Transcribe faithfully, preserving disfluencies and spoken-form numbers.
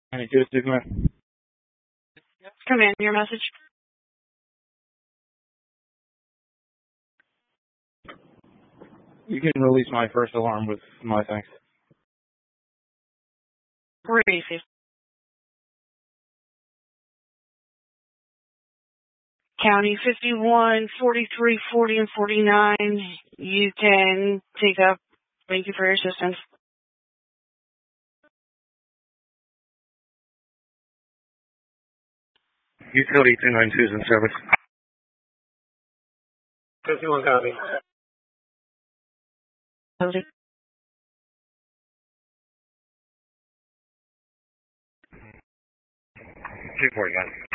ninety-two, Superman. Come in, your message. You can release my first alarm with my thanks. Release. County fifty-one, forty-three, forty, and forty-nine. You can take up. Thank you for your assistance. Utility two ninety-two is in service. fifty-one copy. Utility. two forty-nine.